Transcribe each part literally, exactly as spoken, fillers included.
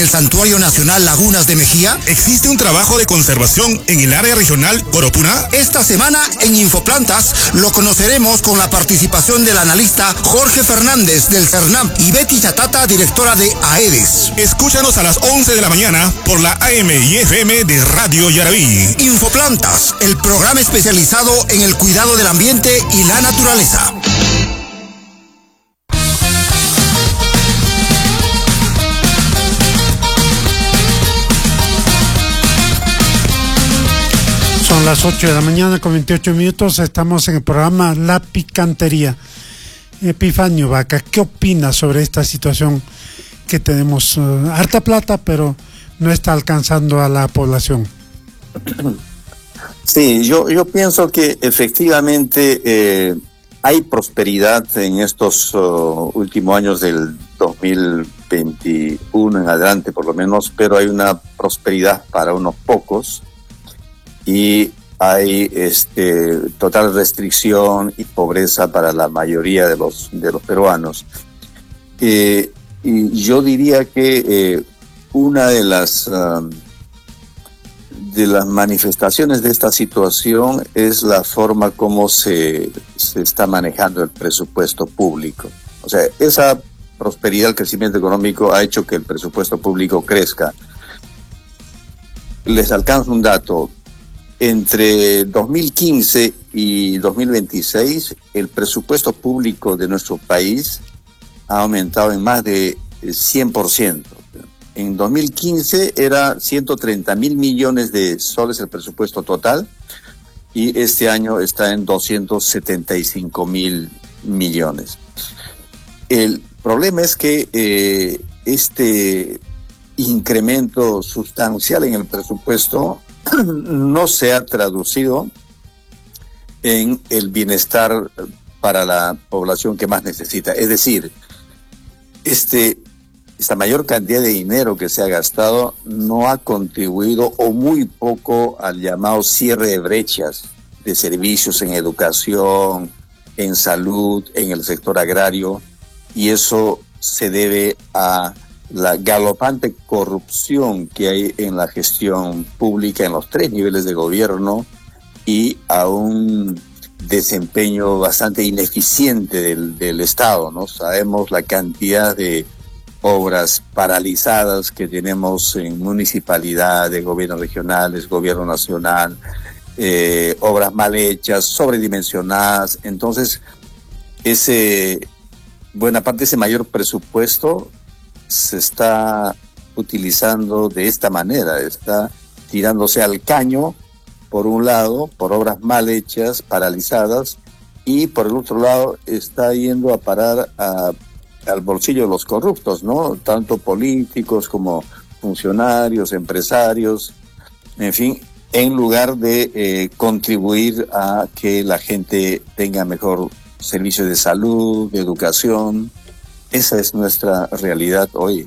el Santuario Nacional Lagunas de Mejía? ¿Existe un trabajo de conservación en el área regional Coropuna? Esta semana en Infoplantas lo conoceremos con la participación del analista Jorge Fernández del CERNAM y Betty Chatata, directora de AEDES. Escúchanos a las once de la mañana por la A M y F M de Radio Yaraví. Infoplantas, el programa especializado en el cuidado del ambiente y la naturaleza. Son las ocho de la mañana con veintiocho minutos, estamos en el programa La Picantería. Epifanio Vaca, ¿qué opinas sobre esta situación que tenemos uh, harta plata, pero no está alcanzando a la población? Sí, yo, yo pienso que efectivamente eh, hay prosperidad en estos uh, últimos años del dos mil veintiuno en adelante, por lo menos, pero hay una prosperidad para unos pocos. Y hay este total restricción y pobreza para la mayoría de los de los peruanos. Eh, y yo diría que eh, una de las um, de las manifestaciones de esta situación es la forma como se, se está manejando el presupuesto público. O sea, esa prosperidad, el crecimiento económico ha hecho que el presupuesto público crezca. Les alcanzo un dato. Entre dos mil quince y dos mil veintiséis, el presupuesto público de nuestro país ha aumentado en más de cien por ciento. En dos mil quince era ciento treinta mil millones de soles el presupuesto total y este año está en doscientos setenta y cinco mil millones. El problema es que eh, este incremento sustancial en el presupuesto no se ha traducido en el bienestar para la población que más necesita. Es decir, este, esta mayor cantidad de dinero que se ha gastado no ha contribuido o muy poco al llamado cierre de brechas de servicios en educación, en salud, en el sector agrario, y eso se debe a la galopante corrupción que hay en la gestión pública en los tres niveles de gobierno y a un desempeño bastante ineficiente del, del Estado, ¿no? Sabemos la cantidad de obras paralizadas que tenemos en municipalidades, gobiernos regionales, gobierno nacional, eh, obras mal hechas, sobredimensionadas. Entonces, ese buena parte de ese mayor presupuesto se está utilizando de esta manera, está tirándose al caño, por un lado, por obras mal hechas, paralizadas, y por el otro lado está yendo a parar a, al bolsillo de los corruptos, ¿no? Tanto políticos como funcionarios, empresarios, en fin, en lugar de eh, contribuir a que la gente tenga mejor servicio de salud, de educación. Esa es nuestra realidad hoy.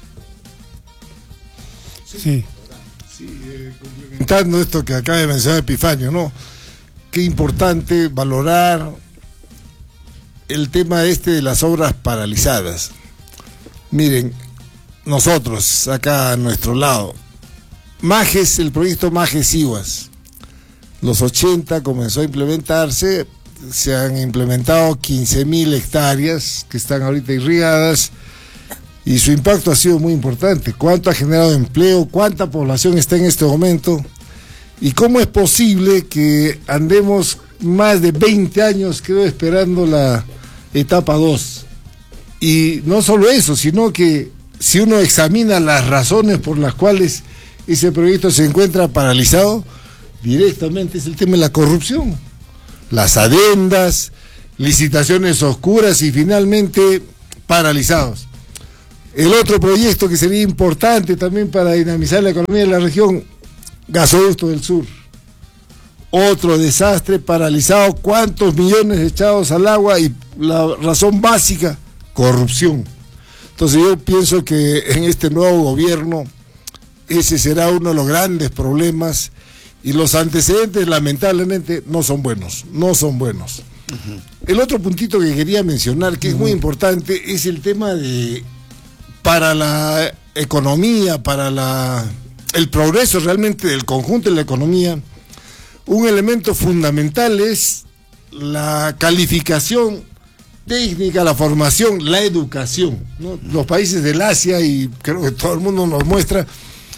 Sí. Sí, eh, complementando esto que acaba de mencionar Epifanio, ¿no? Qué importante valorar el tema este de las obras paralizadas. Miren, nosotros acá a nuestro lado, Majes, el proyecto Majes Iguas, los ochenta comenzó a implementarse. Se han implementado quince mil hectáreas que están ahorita irrigadas y su impacto ha sido muy importante. ¿Cuánto ha generado empleo? ¿Cuánta población está en este momento? ¿Y cómo es posible que andemos más de veinte años, creo, esperando la etapa dos? Y no solo eso, sino que si uno examina las razones por las cuales ese proyecto se encuentra paralizado, directamente es el tema de la corrupción. Las adendas, licitaciones oscuras y finalmente paralizados. El otro proyecto que sería importante también para dinamizar la economía de la región, Gasoducto del Sur. Otro desastre, paralizado, cuántos millones echados al agua y la razón básica, corrupción. Entonces yo pienso que en este nuevo gobierno ese será uno de los grandes problemas. Y los antecedentes, lamentablemente, no son buenos, no son buenos. Uh-huh. El otro puntito que quería mencionar, que uh-huh. es muy importante, es el tema de, para la economía, para la, el progreso realmente del conjunto de la economía, un elemento fundamental es la calificación técnica, la formación, la educación, ¿no? Los países del Asia, y creo que todo el mundo nos muestra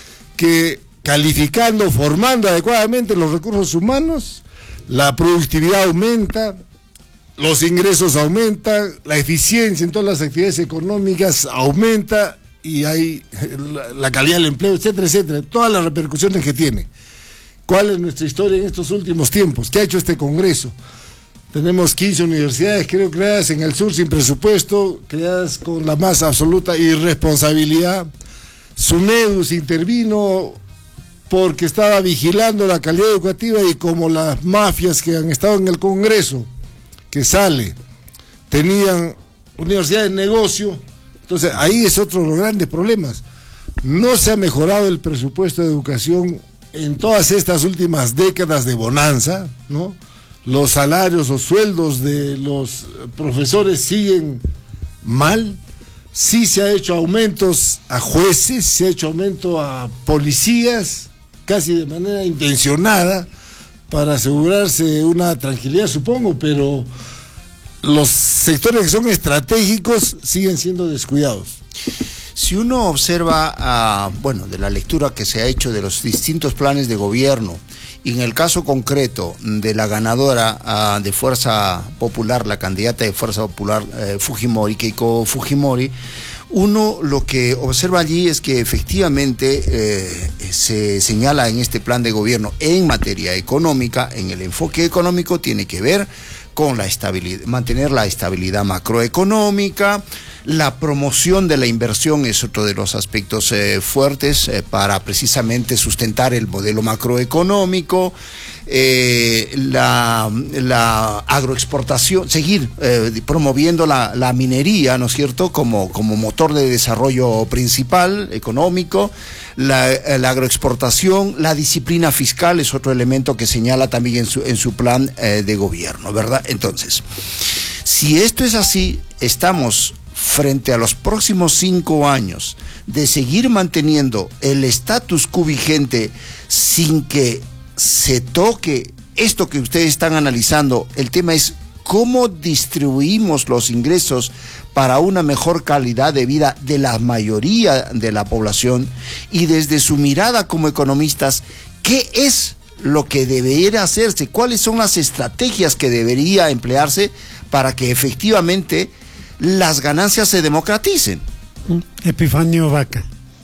que calificando, formando adecuadamente los recursos humanos, la productividad aumenta, los ingresos aumentan, la eficiencia en todas las actividades económicas aumenta, y hay la, la calidad del empleo, etcétera, etcétera, todas las repercusiones que tiene. ¿Cuál es nuestra historia en estos últimos tiempos? ¿Qué ha hecho este Congreso? Tenemos quince universidades, creo, creadas en el sur sin presupuesto, creadas con la más absoluta irresponsabilidad. SUNEDUS intervino porque estaba vigilando la calidad educativa, y como las mafias que han estado en el Congreso, que sale, tenían universidades de negocio, entonces ahí es otro de los grandes problemas. No se ha mejorado el presupuesto de educación en todas estas últimas décadas de bonanza, ¿no? Los salarios o sueldos de los profesores siguen mal. Sí se ha hecho aumentos a jueces, se ha hecho aumento a policías, casi de manera intencionada, para asegurarse una tranquilidad, supongo, pero los sectores que son estratégicos siguen siendo descuidados. Si uno observa, uh, bueno, de la lectura que se ha hecho de los distintos planes de gobierno, y en el caso concreto de la ganadora uh, de Fuerza Popular, la candidata de Fuerza Popular, uh, Fujimori, Keiko Fujimori, uno lo que observa allí es que efectivamente eh, se señala en este plan de gobierno en materia económica, en el enfoque económico tiene que ver con la estabilidad, mantener la estabilidad macroeconómica. La promoción de la inversión es otro de los aspectos eh, fuertes eh, para precisamente sustentar el modelo macroeconómico. Eh, la, la agroexportación, seguir eh, promoviendo la, la minería, ¿no es cierto?, como, como motor de desarrollo principal económico. La, la agroexportación, la disciplina fiscal es otro elemento que señala también en su, en su plan eh, de gobierno, ¿verdad? Entonces, si esto es así, estamos frente a los próximos cinco años de seguir manteniendo el status quo vigente sin que se toque esto que ustedes están analizando. El tema es cómo distribuimos los ingresos para una mejor calidad de vida de la mayoría de la población, y desde su mirada como economistas, ¿qué es lo que debería hacerse? ¿Cuáles son las estrategias que debería emplearse para que efectivamente las ganancias se democraticen? Epifanio Vaca.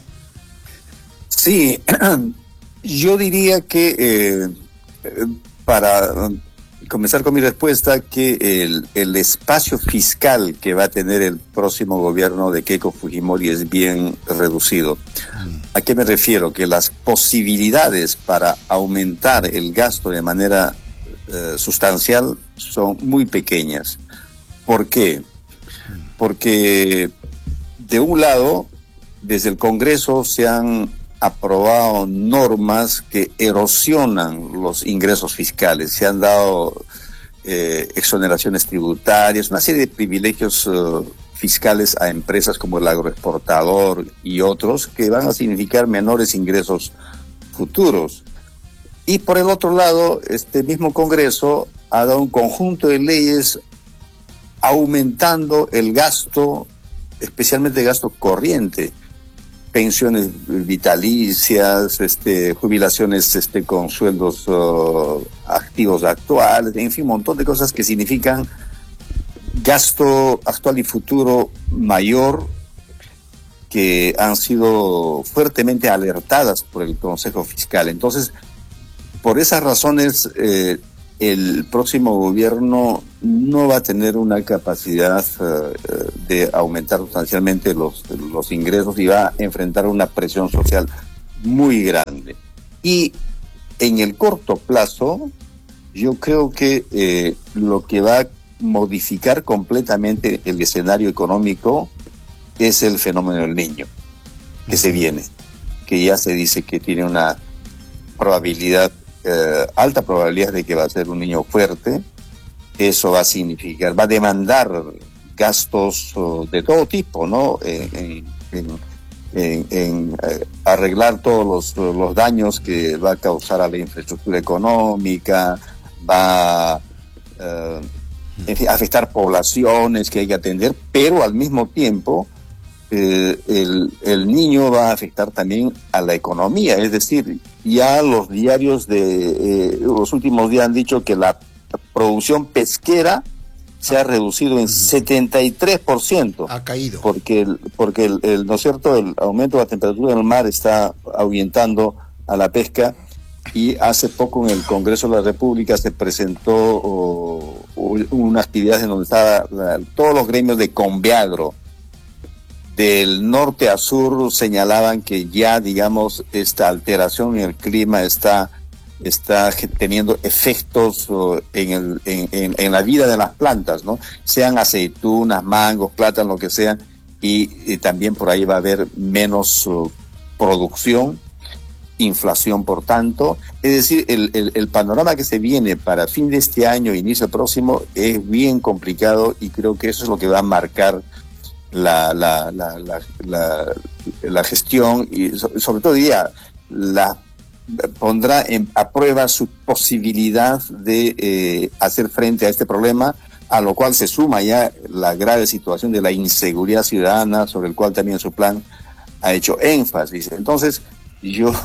Sí, yo diría que eh, para comenzar con mi respuesta, que el, el espacio fiscal que va a tener el próximo gobierno de Keiko Fujimori es bien reducido. ¿A qué me refiero? Que las posibilidades para aumentar el gasto de manera eh, sustancial son muy pequeñas. ¿Por qué? Porque de un lado, desde el Congreso se han aprobado normas que erosionan los ingresos fiscales, se han dado eh, exoneraciones tributarias, una serie de privilegios uh, fiscales a empresas como el agroexportador y otros, que van a significar menores ingresos futuros. Y por el otro lado, este mismo Congreso ha dado un conjunto de leyes aumentando el gasto, especialmente el gasto corriente, pensiones vitalicias, este, jubilaciones este, con sueldos uh, activos actuales, en fin, un montón de cosas que significan gasto actual y futuro mayor, que han sido fuertemente alertadas por el Consejo Fiscal. Entonces, por esas razones, eh, el próximo gobierno no va a tener una capacidad uh, de aumentar sustancialmente los, los ingresos, y va a enfrentar una presión social muy grande. Y en el corto plazo, yo creo que eh, lo que va a modificar completamente el escenario económico es el fenómeno del Niño, que se viene, que ya se dice que tiene una probabilidad Eh, alta probabilidad de que va a ser un niño fuerte. Eso va a significar, va a demandar gastos uh, de todo tipo, ¿no? En, en, en, en eh, arreglar todos los, los daños que va a causar a la infraestructura económica, va eh, en fin, a afectar poblaciones que hay que atender, pero al mismo tiempo eh, el, el niño va a afectar también a la economía. Es decir, ya los diarios de eh, los últimos días han dicho que la producción pesquera se ha reducido en setenta y tres por ciento. Ha caído. Porque, el, porque el, el, ¿no es cierto?, el aumento de la temperatura del mar está ahuyentando a la pesca, y hace poco en el Congreso de la República se presentó oh, una actividad en donde estaban todos los gremios de Conviagro. Del norte a sur señalaban que ya, digamos, esta alteración en el clima está... está teniendo efectos uh, en, el, en, en, en la vida de las plantas, ¿no? Sean aceitunas, mangos, plátanos, lo que sean, y, y también por ahí va a haber menos uh, producción, inflación por tanto. Es decir, el, el, el panorama que se viene para fin de este año, inicio próximo, es bien complicado, y creo que eso es lo que va a marcar la, la, la, la, la, la gestión, y so, sobre todo diría la pondrá en, a prueba su posibilidad de eh, hacer frente a este problema, a lo cual se suma ya la grave situación de la inseguridad ciudadana, sobre el cual también su plan ha hecho énfasis. Entonces, yo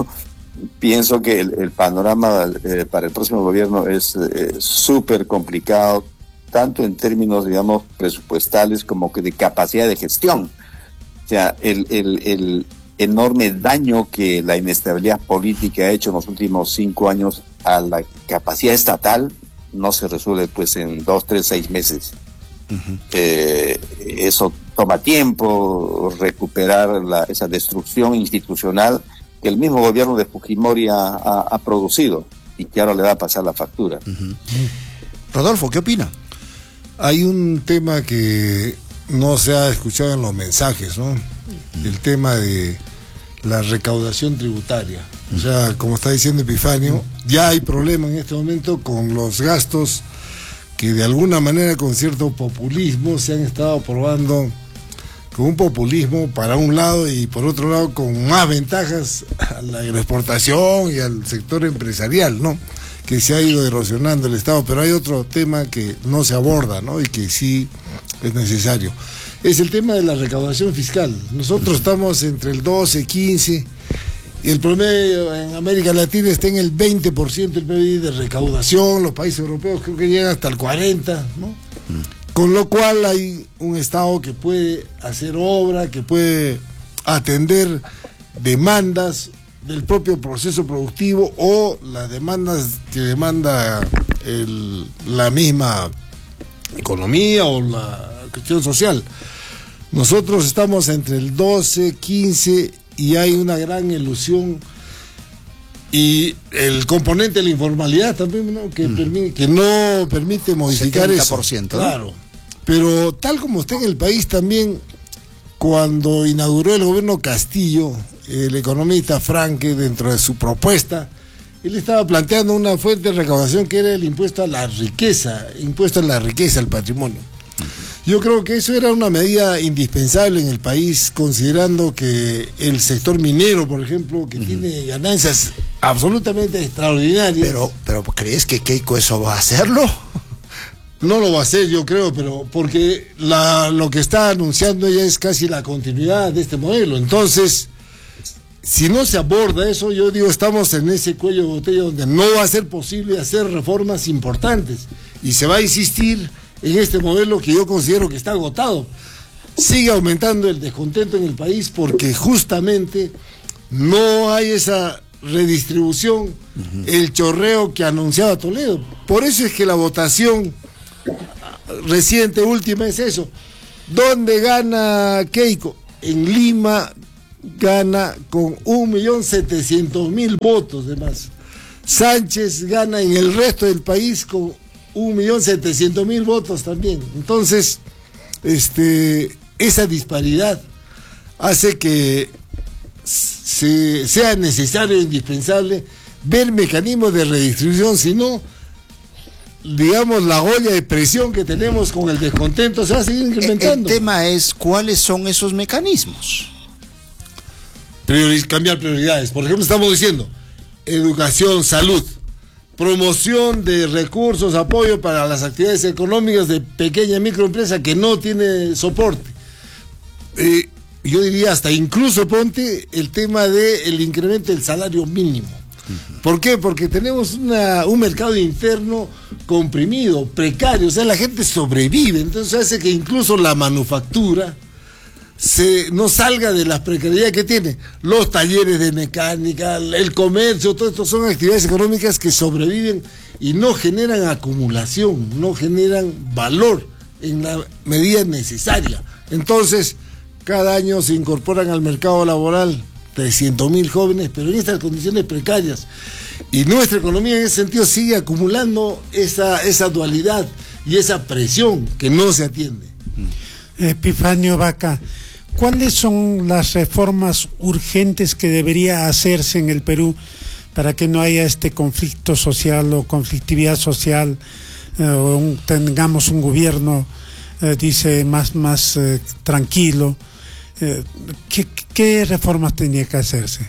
pienso que el, el panorama eh, para el próximo gobierno es eh, súper complicado, tanto en términos, digamos, presupuestales como que de capacidad de gestión. O sea, el... el, el enorme daño que la inestabilidad política ha hecho en los últimos cinco años a la capacidad estatal no se resuelve pues en dos, tres, seis meses. Uh-huh. Eh, eso toma tiempo, recuperar la, esa destrucción institucional que el mismo gobierno de Fujimori ha, ha, ha producido, y que ahora le va a pasar la factura. Uh-huh. Rodolfo, ¿qué opina? Hay un tema que no se ha escuchado en los mensajes, ¿no? El tema de la recaudación tributaria. O sea, como está diciendo Epifanio, ya hay problema en este momento con los gastos que de alguna manera, con cierto populismo, se han estado aprobando, con un populismo para un lado, y por otro lado con más ventajas a la exportación y al sector empresarial, ¿no?, que se ha ido erosionando el Estado. Pero hay otro tema que no se aborda, ¿no?, y que sí es necesario. Es el tema de la recaudación fiscal. Nosotros estamos entre el doce, quince, y el promedio en América Latina está en el veinte por ciento del P I B de recaudación. Los países europeos creo que llegan hasta el cuarenta por ciento, ¿no? Mm. Con lo cual hay un Estado que puede hacer obra, que puede atender demandas del propio proceso productivo o las demandas que demanda el, la misma economía o la cuestión social. Nosotros estamos entre el doce, quince, y hay una gran ilusión, y el componente de la informalidad también, ¿no?, que, mm. permite, que no permite modificar setenta por ciento, eso. ¿no? Claro. Pero tal como está en el país también, cuando inauguró el gobierno Castillo, el economista Franke, dentro de su propuesta, él estaba planteando una fuente de recaudación que era el impuesto a la riqueza, impuesto a la riqueza, al patrimonio. Yo creo que eso era una medida indispensable en el país, considerando que el sector minero, por ejemplo, que uh-huh. tiene ganancias absolutamente extraordinarias. Pero, pero ¿crees que Keiko eso va a hacerlo? No lo va a hacer, yo creo, pero porque la, lo que está anunciando ella es casi la continuidad de este modelo. Entonces, si no se aborda eso, yo digo, estamos en ese cuello de botella donde no va a ser posible hacer reformas importantes, y se va a insistir en este modelo que yo considero que está agotado. Sigue aumentando el descontento en el país porque justamente no hay esa redistribución, uh-huh. el chorreo que anunciaba Toledo. Por eso es que la votación reciente, última, es eso. ¿Dónde gana Keiko? En Lima gana con un millón setecientos mil votos de más. Sánchez gana en el resto del país con un millón setecientos mil votos también. Entonces, este, esa disparidad hace que se, sea necesario e indispensable ver mecanismos de redistribución, si no, digamos, la olla de presión que tenemos con el descontento se va a seguir incrementando. El tema es cuáles son esos mecanismos. priori- cambiar prioridades. Por ejemplo, estamos diciendo educación, salud, promoción de recursos, apoyo para las actividades económicas de pequeña y microempresa que no tiene soporte. Eh, yo diría hasta incluso ponte el tema del incremento del salario mínimo. ¿Por qué? Porque tenemos una, un mercado interno comprimido, precario, o sea, la gente sobrevive, entonces hace que incluso la manufactura se, no salga de la precariedad que tiene. Los talleres de mecánica, el comercio, todo esto son actividades económicas que sobreviven y no generan acumulación, no generan valor en la medida necesaria. Entonces, cada año se incorporan al mercado laboral trescientos mil jóvenes, pero en estas condiciones precarias. Y nuestra economía en ese sentido sigue acumulando esa, esa dualidad y esa presión que no se atiende. Epifanio Vaca, ¿cuáles son las reformas urgentes que debería hacerse en el Perú para que no haya este conflicto social o conflictividad social, eh, o un, tengamos un gobierno, eh, dice, más, más eh, tranquilo? Eh, ¿qué, ¿Qué reformas tenía que hacerse?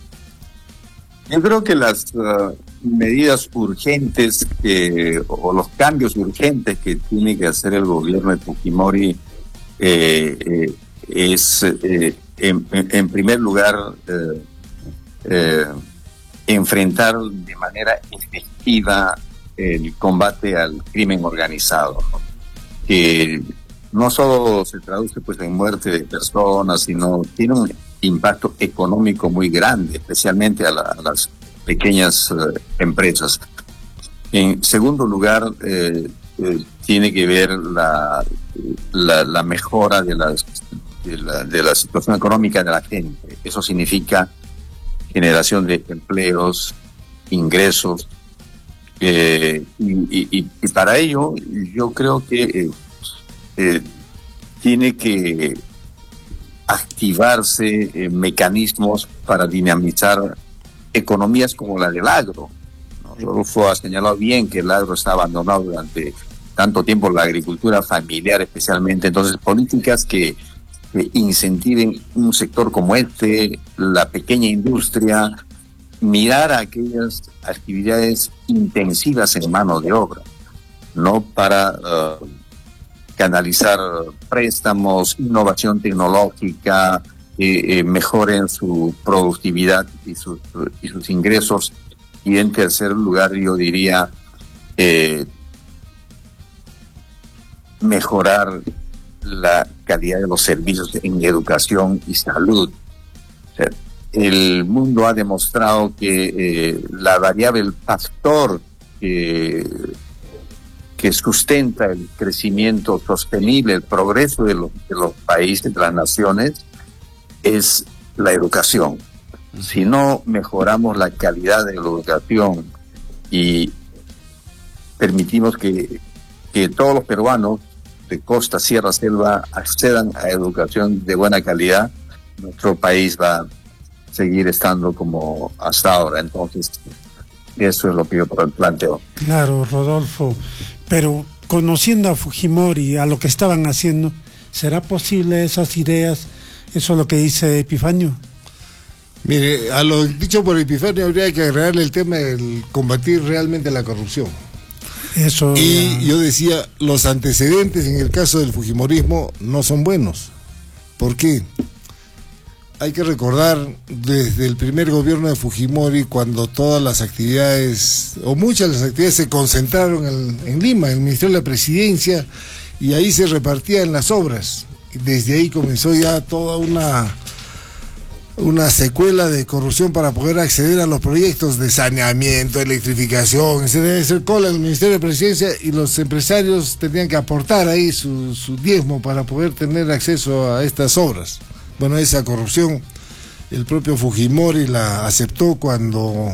Yo creo que las uh, medidas urgentes que, o los cambios urgentes que tiene que hacer el gobierno de Fujimori eh, eh, es, eh, en, en primer lugar, eh, eh, enfrentar de manera efectiva el combate al crimen organizado, ¿no? Que no solo se traduce pues en muerte de personas, sino tiene un impacto económico muy grande, especialmente a, la, a las pequeñas eh, empresas. En segundo lugar, eh, eh, tiene que ver la, la, la mejora de, las, de, la, de la situación económica de la gente. Eso significa generación de empleos, ingresos, eh, y, y, y para ello yo creo que eh, Eh, tiene que activarse eh, mecanismos para dinamizar economías como la del agro, ¿no? Rodolfo ha señalado bien que el agro está abandonado durante tanto tiempo, la agricultura familiar especialmente. Entonces, políticas que, que incentiven un sector como este, la pequeña industria, mirar a aquellas actividades intensivas en mano de obra, no para uh, canalizar préstamos, innovación tecnológica, eh, eh, mejoren su productividad y sus, y sus ingresos. Y en tercer lugar, yo diría, eh, mejorar la calidad de los servicios en educación y salud. O sea, el mundo ha demostrado que eh, la variable, el factor que que sustenta el crecimiento sostenible, el progreso de los, de los países, de las naciones, es la educación. Si no mejoramos la calidad de la educación y permitimos que, que todos los peruanos de costa, sierra, selva accedan a educación de buena calidad, nuestro país va a seguir estando como hasta ahora. Entonces, eso es lo que yo planteo. Claro, Rodolfo. Pero conociendo a Fujimori, a lo que estaban haciendo, ¿será posible esas ideas? Eso es lo que dice Epifanio. Mire, a lo dicho por Epifanio habría que agregarle el tema del combatir realmente la corrupción. Eso. Y ya... yo decía, los antecedentes en el caso del fujimorismo no son buenos. ¿Por qué? Hay que recordar desde el primer gobierno de Fujimori, cuando todas las actividades, o muchas de las actividades se concentraron en, en Lima, en el Ministerio de la Presidencia, y ahí se repartían las obras. Desde ahí comenzó ya toda una, una secuela de corrupción para poder acceder a los proyectos de saneamiento, electrificación. Se debe hacer cola en el Ministerio de Presidencia y los empresarios tenían que aportar ahí su, su diezmo para poder tener acceso a estas obras. Bueno, esa corrupción el propio Fujimori la aceptó cuando